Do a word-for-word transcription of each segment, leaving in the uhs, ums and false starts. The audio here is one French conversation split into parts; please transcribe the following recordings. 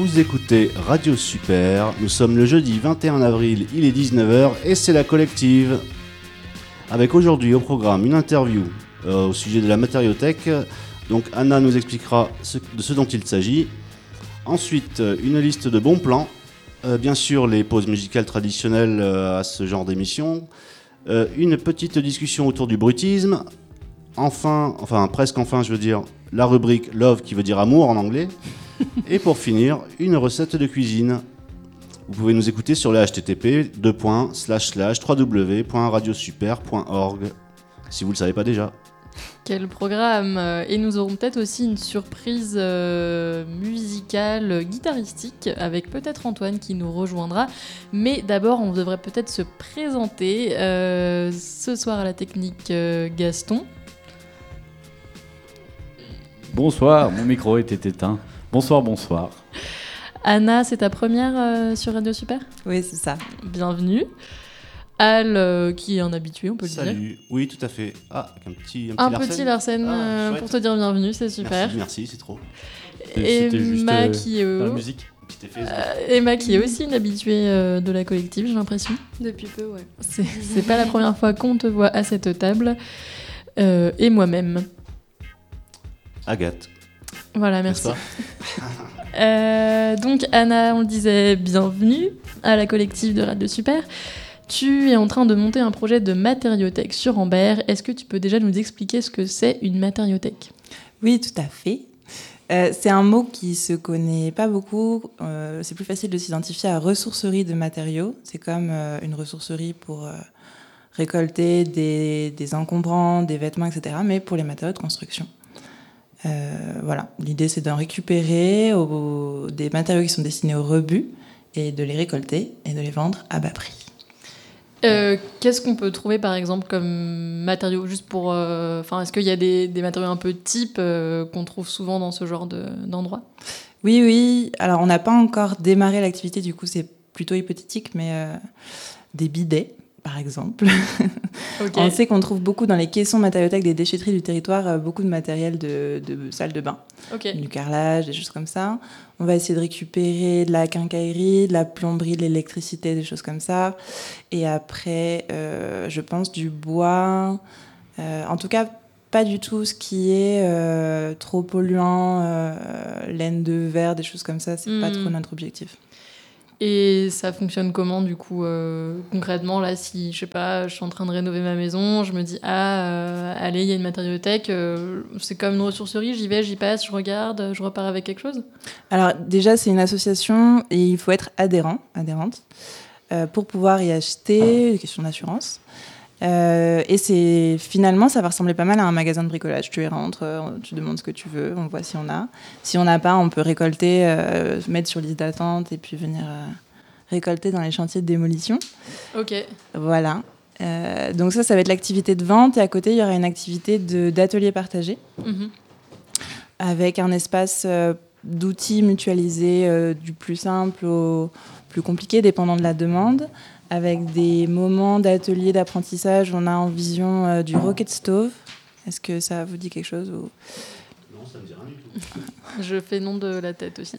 Vous écoutez Radio Super, nous sommes le jeudi vingt et un avril, il est dix-neuf heures et c'est la collective. Avec aujourd'hui au programme une interview euh, au sujet de la matériothèque. Donc Anna nous expliquera ce, de ce dont il s'agit. Ensuite, une liste de bons plans. Euh, bien sûr, les pauses musicales traditionnelles euh, à ce genre d'émission. Euh, une petite discussion autour du brutisme. Enfin, enfin presque enfin, je veux dire, la rubrique Love qui veut dire amour en anglais. Et pour finir, une recette de cuisine. Vous pouvez nous écouter sur le h t t p deux slash slash w w w point radio super point org si vous ne le savez pas déjà. Quel programme! Et nous aurons peut-être aussi une surprise euh, musicale, guitaristique, avec peut-être Antoine qui nous rejoindra. Mais d'abord, on devrait peut-être se présenter. Euh, ce soir à la technique, euh, Gaston. Bonsoir, mon micro était éteint. Bonsoir, bonsoir. Anna, c'est ta première euh, sur Radio Super? Oui, c'est ça. Bienvenue. Al, euh, qui est un habitué, on peut le dire. Salut, oui, tout à fait. Ah, avec un petit, un petit Un Larsen. petit Larsen Ah, euh, pour te dire bienvenue, c'est super. Merci, merci, c'est trop. Et C'était juste, Emma, euh, qui est, dans la au- musique. Petit effet. euh, Emma qui est aussi une habituée euh, de la collective, j'ai l'impression. Depuis peu, ouais. C'est, c'est pas la première fois qu'on te voit à cette table. Euh, et moi-même. Agathe. Voilà, N'est-ce merci. pas Euh, donc Anna, on le disait, bienvenue à la collective de Radio Super. Tu es en train de monter un projet de matériothèque sur Ambert. Est-ce que tu peux déjà nous expliquer ce que c'est une matériothèque? Oui, tout à fait. Euh, c'est un mot qui se connaît pas beaucoup. Euh, c'est plus facile de s'identifier à ressourcerie de matériaux. C'est comme euh, une ressourcerie pour euh, récolter des, des encombrants, des vêtements, et cetera, mais pour les matériaux de construction. Euh, voilà, l'idée c'est d'en récupérer au, des matériaux qui sont destinés au rebut et de les récolter et de les vendre à bas prix. Euh, qu'est-ce qu'on peut trouver par exemple comme matériaux juste pour, euh, enfin, est-ce qu'il y a des, des matériaux un peu types euh, qu'on trouve souvent dans ce genre de, d'endroit? Oui, oui. Alors, on n'a pas encore démarré l'activité, du coup, c'est plutôt hypothétique, mais euh, des bidets, par exemple. Okay. On sait qu'on trouve beaucoup dans les caissons matériothèques des déchetteries du territoire, euh, beaucoup de matériel de, de salle de bain, Ok. du carrelage, des choses comme ça. On va essayer de récupérer de la quincaillerie, de la plomberie, de l'électricité, des choses comme ça. Et après, euh, je pense du bois. Euh, en tout cas, pas du tout ce qui est euh, trop polluant, euh, laine de verre, des choses comme ça. C'est Mm. pas trop notre objectif. Et ça fonctionne comment du coup euh, concrètement là, si je sais pas, je suis en train de rénover ma maison, je me dis ah euh, allez, il y a une matériothèque, euh, c'est comme une ressourcerie, j'y vais, j'y passe, je regarde, je repars avec quelque chose? Alors déjà, c'est une association et il faut être adhérent, adhérente, euh, pour pouvoir y acheter, des questions d'assurance. Euh, et c'est, finalement, ça va ressembler pas mal à un magasin de bricolage. Tu y rentres, euh, tu demandes ce que tu veux, on voit si on a. Si on n'a pas, on peut récolter, euh, mettre sur liste d'attente et puis venir euh, récolter dans les chantiers de démolition. Ok. Voilà. Euh, donc ça, ça va être l'activité de vente. Et à côté, il y aura une activité de, d'atelier partagé Mhm. avec un espace euh, d'outils mutualisés euh, du plus simple au plus compliqué, dépendant de la demande, avec des moments d'atelier d'apprentissage. On a en vision euh, du rocket stove. Est-ce que ça vous dit quelque chose ou... Non, ça me dit rien du tout. Je fais nom de la tête aussi.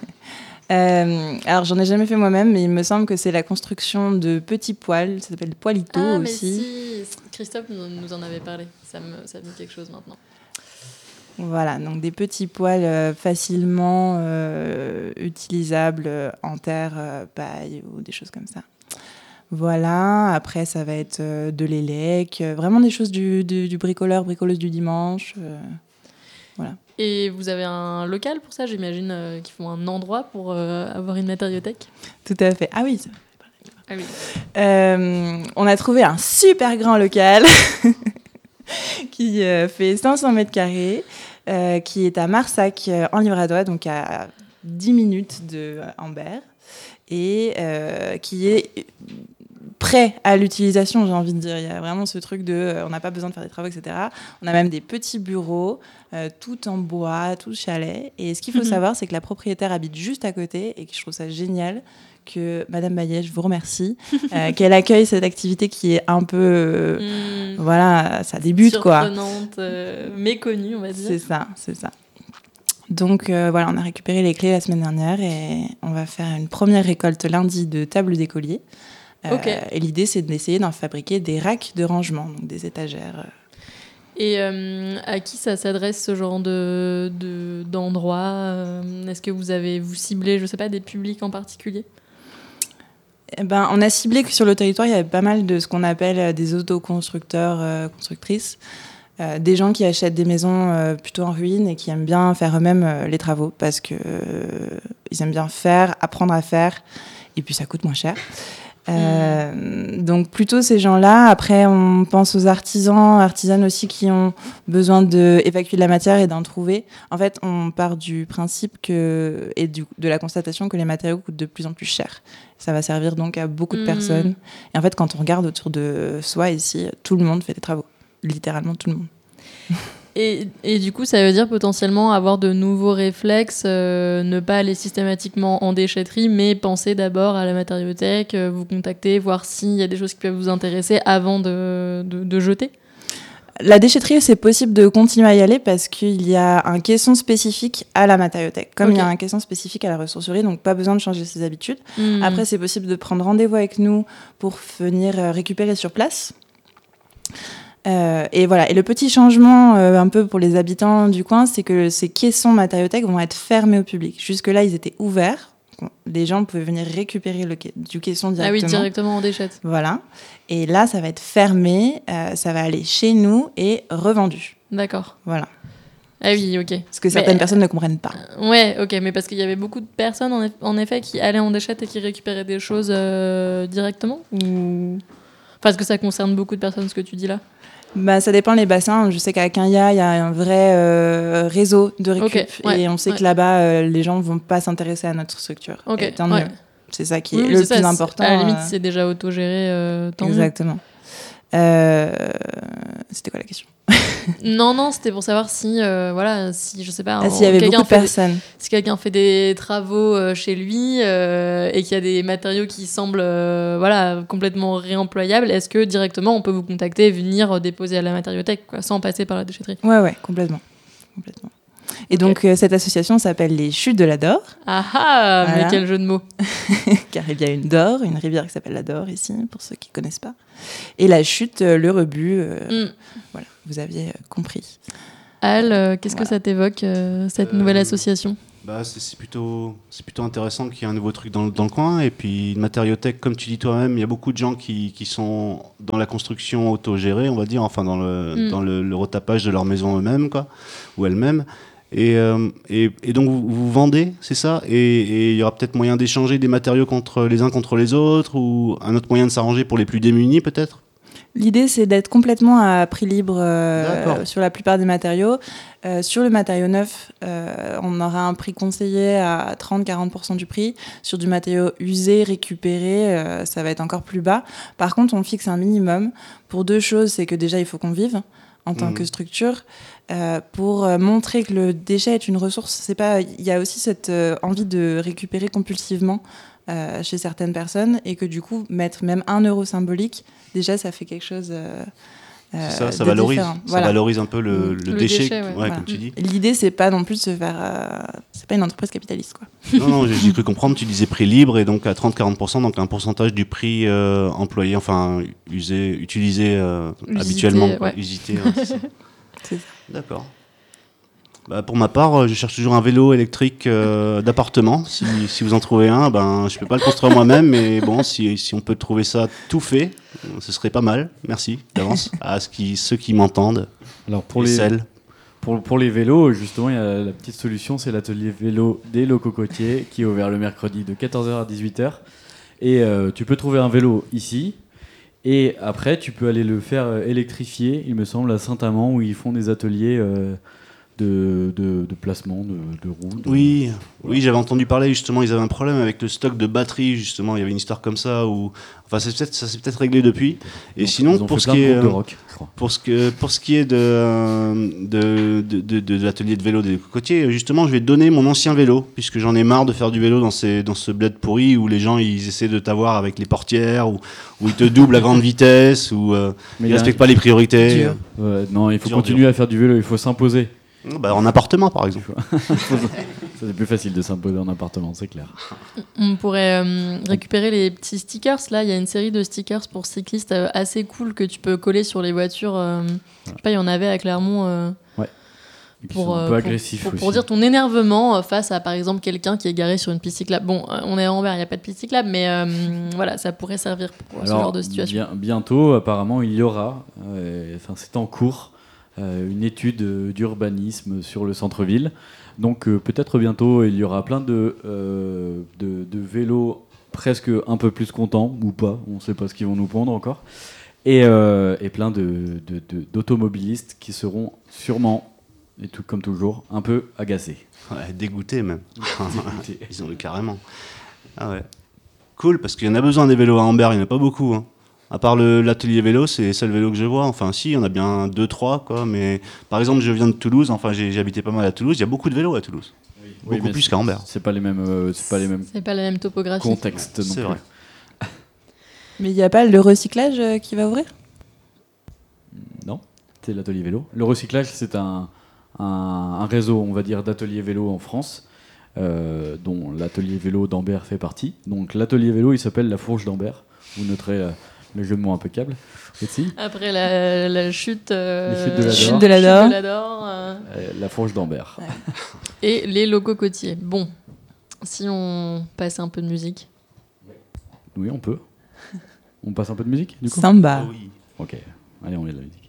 euh, Alors, j'en ai jamais fait moi-même, mais il me semble que c'est la construction de petits poêles. Ça s'appelle poêlito Ah mais aussi. si, Christophe nous, nous en avait parlé, ça me, ça me dit quelque chose maintenant. Voilà, donc des petits poêles euh, facilement euh, utilisables euh, en terre, euh, paille ou des choses comme ça. Voilà, après ça va être euh, de l'élec, euh, vraiment des choses du, du, du bricoleur, bricoleuse du dimanche. Euh, voilà. Et vous avez un local pour ça, j'imagine, euh, qu'ils font un endroit pour euh, avoir une matériothèque? Tout à fait. Ah oui, ça. Ah oui. Euh, on a trouvé un super grand local qui euh, fait cinq cents mètres carrés, euh, qui est à Marsac, euh, en Livradois, donc à dix minutes de Ambert, et euh, qui est prêt à l'utilisation, j'ai envie de dire. Il y a vraiment ce truc de euh, on n'a pas besoin de faire des travaux, et cetera. On a même des petits bureaux, euh, tout en bois, tout chalet. Et ce qu'il faut Mhm. savoir, c'est que la propriétaire habite juste à côté et que je trouve ça génial que Madame Maillet, je vous remercie, euh, qu'elle accueille cette activité qui est un peu... euh, Mmh. Voilà, ça débute, quoi. Surprenante, euh, méconnue, on va dire. C'est ça, c'est ça. Donc euh, voilà, on a récupéré les clés la semaine dernière et on va faire une première récolte lundi de tables d'écoliers. Euh, Ok. Et l'idée, c'est d'essayer d'en fabriquer des racks de rangement, donc des étagères. Et euh, à qui ça s'adresse ce genre de, de, d'endroit euh, Est-ce que vous avez vous ciblé, je sais pas, des publics en particulier? Eh ben, on a ciblé que sur le territoire, il y avait pas mal de ce qu'on appelle des autoconstructeurs, euh, constructrices. Euh, des gens qui achètent des maisons euh, plutôt en ruine et qui aiment bien faire eux-mêmes euh, les travaux parce que euh, ils aiment bien faire, apprendre à faire, et puis ça coûte moins cher. Euh, mmh. Donc plutôt ces gens-là. Après, on pense aux artisans, artisanes aussi qui ont besoin d'évacuer de la matière et d'en trouver. En fait, on part du principe que, et du, de la constatation que les matériaux coûtent de plus en plus cher. Ça va servir donc à beaucoup de Mmh. personnes. Et en fait, quand on regarde autour de soi ici, tout le monde fait des travaux. Littéralement tout le monde. Et, et du coup, ça veut dire potentiellement avoir de nouveaux réflexes, euh, ne pas aller systématiquement en déchetterie, mais penser d'abord à la matériothèque, euh, vous contacter, voir s'il y a des choses qui peuvent vous intéresser avant de, de, de jeter. La déchetterie, c'est possible de continuer à y aller parce qu'il y a un caisson spécifique à la matériothèque, comme Ok. il y a un caisson spécifique à la ressourcerie, donc pas besoin de changer ses habitudes. Mmh. Après, c'est possible de prendre rendez-vous avec nous pour venir euh, récupérer sur place. Euh, et voilà. Et le petit changement, euh, un peu pour les habitants du coin, c'est que ces caissons matériothèques vont être fermés au public. Jusque-là, ils étaient ouverts. Les gens pouvaient venir récupérer le ca- du caisson directement. Ah oui, directement en déchette. Voilà. Et là, ça va être fermé. Euh, ça va aller chez nous et revendu. D'accord. Voilà. Ah oui, ok. Ce que certaines Mais, personnes ne comprennent pas. Ouais, ok, mais parce qu'il y avait beaucoup de personnes, en, eff- en effet, qui allaient en déchette et qui récupéraient des choses euh, directement ou... Enfin, est-ce que ça concerne beaucoup de personnes, ce que tu dis là? Bah, ça dépend les bassins. Je sais qu'à Quindia, il y a un vrai euh, réseau de récup. Ok, ouais, et on sait ouais. que là-bas, euh, les gens ne vont pas s'intéresser à notre structure. Ok, Et tant ouais. mieux. C'est ça qui est Oui, le c'est ça, plus c'est- important. À la limite, euh, c'est déjà autogéré, euh, tant mieux. Exactement. Euh, C'était quoi la question? Non, non, c'était pour savoir si, euh, voilà, si, je sais pas, Ah, s'il y avait quelqu'un beaucoup de fait des- personnes. si quelqu'un fait des travaux euh, chez lui euh, et qu'il y a des matériaux qui semblent euh, voilà, complètement réemployables, est-ce que directement on peut vous contacter et venir déposer à la matériothèque, quoi, sans passer par la déchetterie? Ouais, ouais, complètement. complètement. Et Ok. donc, euh, cette association s'appelle les Chutes de la Dore, Ah ah, Voilà. mais quel jeu de mots! car il y a une Dore, une rivière qui s'appelle la Dore ici, pour ceux qui ne connaissent pas. Et la chute, euh, le rebut, euh, Mm. voilà, vous aviez euh, compris. Al, euh, qu'est-ce que Voilà. ça t'évoque, euh, cette Euh, nouvelle association? Bah, c'est c'est plutôt, c'est plutôt intéressant qu'il y ait un nouveau truc dans, le- dans le coin. Et puis, une matériothèque, comme tu dis toi-même, il y a beaucoup de gens qui, qui sont dans la construction autogérée, on va dire, enfin dans le, Mm. dans le, le retapage de leur maison eux-mêmes, quoi, ou elles-mêmes. Et, euh, et, et donc, vous, vous vendez, c'est ça? Et et il y aura peut-être moyen d'échanger des matériaux contre les uns contre les autres, ou un autre moyen de s'arranger pour les plus démunis, peut-être? L'idée, c'est d'être complètement à prix libre euh, D'accord. sur la plupart des matériaux. Euh, sur le matériau neuf, euh, on aura un prix conseillé à trente à quarante pour cent du prix. Sur du matériau usé, récupéré, euh, ça va être encore plus bas. Par contre, on fixe un minimum pour deux choses. C'est que déjà, il faut qu'on vive en tant Mhm. que structure. Euh, pour euh, montrer que le déchet est une ressource. C'est pas, il y a aussi cette euh, envie de récupérer compulsivement euh, chez certaines personnes et que du coup, mettre même un euro symbolique, déjà, ça fait quelque chose euh, euh, C'est ça, ça de valorise, différent. ça Voilà. valorise un peu le, Mm. le Le déchet, déchet, ouais. ouais, Voilà. comme tu dis. L'idée, c'est pas non plus de se faire. euh, c'est pas une entreprise capitaliste, quoi. Non, non, j'ai j'ai cru comprendre, tu disais prix libre, et donc à trente à quarante pour cent, donc un pourcentage du prix euh, employé, enfin usé, utilisé euh, Usité, habituellement, quoi. ouais. Usité, ouais, c'est ça. C'est ça. D'accord. Bah, pour ma part, euh, je cherche toujours un vélo électrique euh, d'appartement. Si, si vous en trouvez un, ben, je peux pas le construire moi-même, mais bon, si, si on peut trouver ça tout fait, euh, ce serait pas mal. Merci d'avance à ce qui, ceux qui m'entendent. Alors pour Et les, celles. pour, pour les vélos, justement, il y a la petite solution, c'est l'atelier vélo des Locaux Cocotiers qui est ouvert le mercredi de quatorze heures à dix-huit heures. Et euh, tu peux trouver un vélo ici. Et après, tu peux aller le faire euh, électrifier, il me semble, à Saint-Amand, où ils font des ateliers euh, de, de, de placement de, de roues. de- Oui, oui, j'avais entendu parler justement, ils avaient un problème avec le stock de batteries, justement, il y avait une histoire comme ça, où... enfin, c'est peut-être, ça s'est peut-être réglé depuis. Et Donc, sinon, ils ont pour fait ce, plein qui de est, groupes de rock, je crois. pour, ce que, pour ce qui est de, euh, de, de, de, de l'atelier de vélo des cocotiers, justement, je vais te donner mon ancien vélo, puisque j'en ai marre de faire du vélo dans, ces, dans ce bled pourri où les gens ils essaient de t'avoir avec les portières, où, où ils te doublent à grande vitesse, où euh, Mais ils il y a un- respectent pas les priorités. Dur. Ouais, non, il faut Dur, continuer à faire du vélo, il faut s'imposer. Bah, en appartement, par exemple. Ça, c'est plus facile de s'imposer en appartement, c'est clair. On pourrait euh, récupérer les petits stickers. Là, il y a une série de stickers pour cyclistes euh, assez cool que tu peux coller sur les voitures. Euh, je sais pas, il y en avait à Clermont. Euh, ouais. Qui pour, sont un euh, peu pour, agressifs pour, aussi. pour dire ton énervement euh, face à, par exemple, quelqu'un qui est garé sur une piste cyclable. Bon, euh, on est à Anvers, il n'y a pas de piste cyclable, mais euh, voilà, ça pourrait servir pour Alors, ce genre de situation. Bien, bientôt, apparemment, il y aura, euh, enfin, c'est en cours, euh, une étude euh, d'urbanisme sur le centre-ville. Donc, euh, peut-être bientôt, il y aura plein de, euh, de, de vélos presque un peu plus contents, ou pas, on ne sait pas ce qu'ils vont nous pondre encore, et, euh, et plein de, de, de, d'automobilistes qui seront sûrement, et tout comme toujours, un peu agacés. Ouais, dégoûté même. Dégoûtés. Ils ont le carrément. Ah ouais. Cool, parce qu'il y en a besoin des vélos à Ambert, il n'y en a pas beaucoup. Hein. À part le, l'atelier vélo, c'est le seul vélo que je vois. Enfin, si, il y en a bien deux, trois, quoi. Mais par exemple, je viens de Toulouse, enfin, j'ai, j'ai habité pas mal à Toulouse, il y a beaucoup de vélos à Toulouse. Oui, Beaucoup mais plus c'est- qu'à Ambert. C'est pas les mêmes, euh, c'est pas les mêmes C'est pas la même topographie. contextes non C'est plus. vrai. Mais il n'y a pas le recyclage euh, qui va ouvrir? Non, c'est l'atelier vélo. Le recyclage, c'est un, un, un réseau, on va dire, d'ateliers vélo en France, euh, dont l'atelier vélo d'Ambert fait partie. Donc l'atelier vélo, il s'appelle la Fourche d'Ambert. Vous noterez euh, le jeu de mots impeccable. Aussi, Après la, la chute, euh, Les chutes de l'Ador. Chute de l'Ador. chute de l'Ador, euh, euh, la Fourche d'Ambert. et les locaux côtiers. Bon, si on passe un peu de musique. Oui, on peut. On passe un peu de musique, du coup Samba. oui. Ok, allez, on met de la musique.